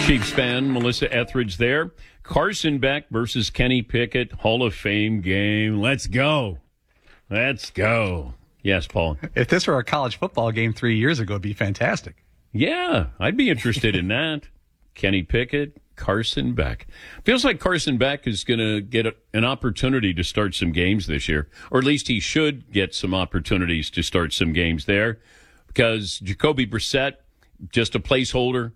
Chiefs fan Melissa Etheridge there. Carson Beck versus Kenny Pickett, Hall of Fame game. Let's go. Let's go. Yes, Paul. If this were a college football game 3 years ago, it'd be fantastic. Yeah, I'd be interested in that. Kenny Pickett, Carson Beck. Feels like Carson Beck is going to get an opportunity to start some games this year, or at least he should get some opportunities to start some games there, because Jacoby Brissett, just a placeholder.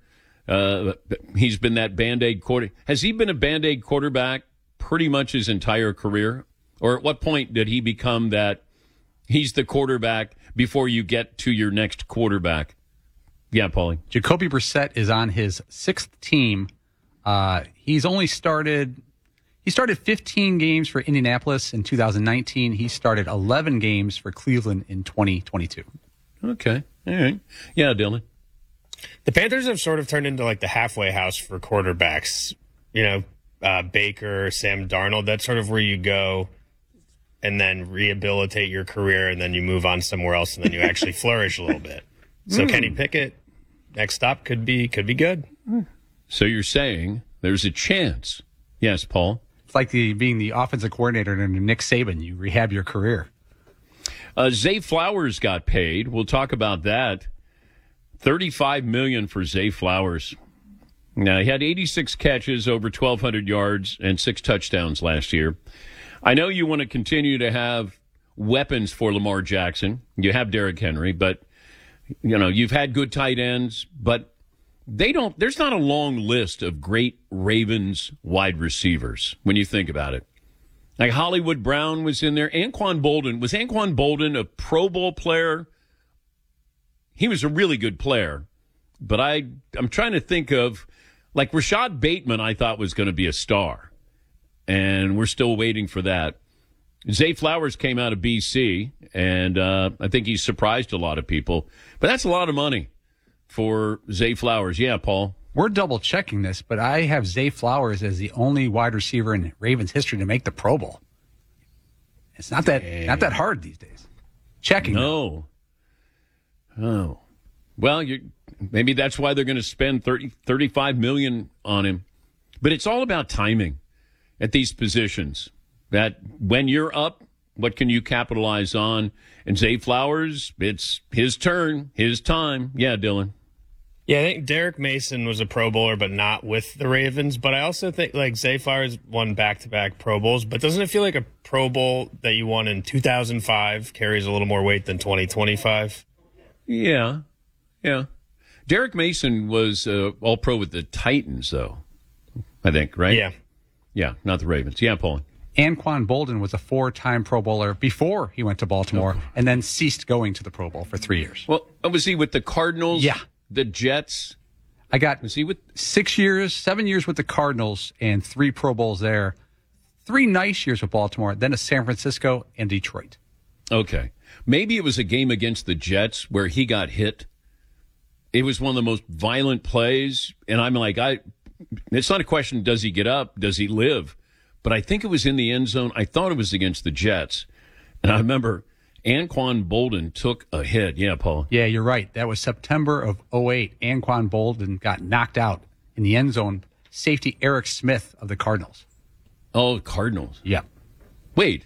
He's been that Band-Aid quarter. Has he been a Band-Aid quarterback pretty much his entire career? Or at what point did he become that he's the quarterback before you get to your next quarterback? Yeah, Paulie. Jacoby Brissett is on his sixth team. He started 15 games for Indianapolis in 2019. He started 11 games for Cleveland in 2022. Okay. All right. Yeah, Dylan. The Panthers have sort of turned into like the halfway house for quarterbacks. You know, Baker, Sam Darnold, that's sort of where you go and then rehabilitate your career, and then you move on somewhere else, and then you actually flourish a little bit. So Kenny Pickett, next stop could be good. So you're saying there's a chance. Yes, Paul. It's like being the offensive coordinator under Nick Saban. You rehab your career. Zay Flowers got paid. We'll talk about that. $35 million for Zay Flowers. Now, he had 86 catches, over 1,200 yards, and 6 touchdowns last year. I know you want to continue to have weapons for Lamar Jackson. You have Derrick Henry, but you've had good tight ends, but there's not a long list of great Ravens wide receivers when you think about it. Like Hollywood Brown was in there. Anquan Boldin. Was Anquan Boldin a Pro Bowl player? He was a really good player, but I'm trying to think of, like Rashad Bateman, I thought was going to be a star, and we're still waiting for that. Zay Flowers came out of BC, and I think he surprised a lot of people, but that's a lot of money for Zay Flowers. Yeah, Paul? We're double-checking this, but I have Zay Flowers as the only wide receiver in Ravens history to make the Pro Bowl. It's not that hard these days. Checking. No. Oh, well, maybe that's why they're going to spend $35 million on him. But it's all about timing at these positions. That when you're up, what can you capitalize on? And Zay Flowers, it's his turn, his time. Yeah, Dylan. Yeah, I think Derek Mason was a Pro Bowler, but not with the Ravens. But I also think like Zay Flowers won back-to-back Pro Bowls. But doesn't it feel like a Pro Bowl that you won in 2005 carries a little more weight than 2025? Yeah. Derek Mason was All-Pro with the Titans, though, I think, right? Yeah. Yeah, not the Ravens. Yeah, Paul. Anquan Boldin was a 4-time Pro Bowler before he went to Baltimore and then ceased going to the Pro Bowl for 3 years. Well, was he with the Cardinals? Yeah. The Jets? Was he with 7 years with the Cardinals and 3 Pro Bowls there, 3 nice years with Baltimore, then to San Francisco and Detroit. Okay. Maybe it was a game against the Jets where he got hit. It was one of the most violent plays, and I'm like, it's not a question, does he get up, does he live? But I think it was in the end zone. I thought it was against the Jets. And I remember Anquan Boldin took a hit. Yeah, Paul. Yeah, you're right. That was September of 2008. Anquan Boldin got knocked out in the end zone. Safety Eric Smith of the Cardinals. Oh, Cardinals. Yeah. Wait.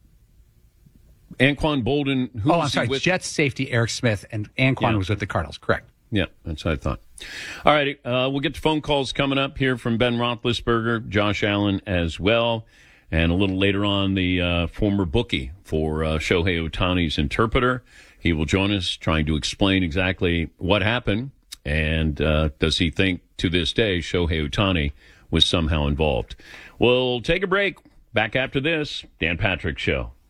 Anquan Boldin. I'm sorry. Jets safety Eric Smith, and Anquan was with the Cardinals. Correct. Yeah, that's what I thought. All right, we'll get to phone calls coming up here from Ben Roethlisberger, Josh Allen as well, and a little later on the former bookie for Shohei Ohtani's interpreter. He will join us trying to explain exactly what happened, and does he think to this day Shohei Ohtani was somehow involved. We'll take a break. Back after this, Dan Patrick Show.